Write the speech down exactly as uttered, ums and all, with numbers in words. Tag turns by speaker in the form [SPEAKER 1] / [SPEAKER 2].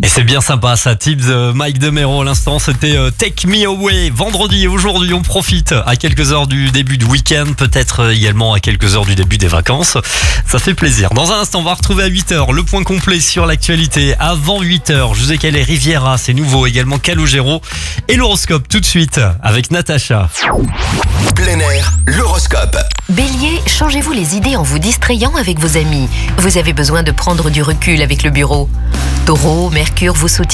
[SPEAKER 1] Et c'est bien sympa ça, Tibbs, euh, Mike DeMero à l'instant, c'était euh, Take Me Away. Vendredi et aujourd'hui on profite à quelques heures du début du week-end, peut-être euh, également à quelques heures du début des vacances. Ça fait plaisir. Dans un instant on va retrouver à huit heures le point complet sur l'actualité. Avant huit heures, je vous ai calé Riviera, c'est nouveau, également Calogero et l'horoscope tout de suite avec Natacha.
[SPEAKER 2] Plein air, l'horoscope.
[SPEAKER 3] Bélier, changez-vous les idées en vous distrayant avec vos amis. Vous avez besoin de prendre du recul avec le bureau. Taureau, Mercure vous soutient.